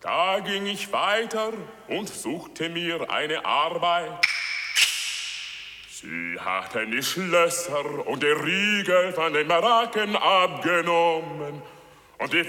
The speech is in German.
Da ging ich weiter und suchte mir eine Arbeit. Sie hatten die Schlösser und die Riegel von den Baracken abgenommen und die